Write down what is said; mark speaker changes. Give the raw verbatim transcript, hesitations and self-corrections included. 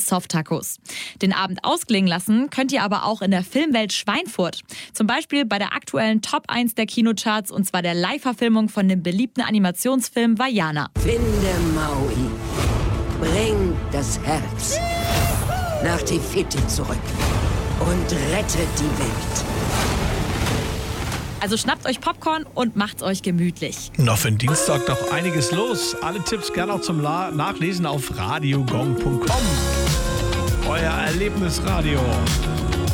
Speaker 1: Soft-Tacos. Den Abend ausklingen lassen könnt ihr aber auch in der Filmwelt Schweinfurt. Zum Beispiel bei der aktuellen Top eins der Kinocharts, und zwar der Live-Verfilmung von dem beliebten Animationsfilm Vaiana.
Speaker 2: Finde Maui. Bring das Herz nach Te Fiti zurück und rettet die Welt.
Speaker 1: Also schnappt euch Popcorn und macht's euch gemütlich.
Speaker 3: Noch für den Dienstag noch einiges los. Alle Tipps gerne auch zum La- Nachlesen auf radiogong punkt com. Euer Erlebnisradio.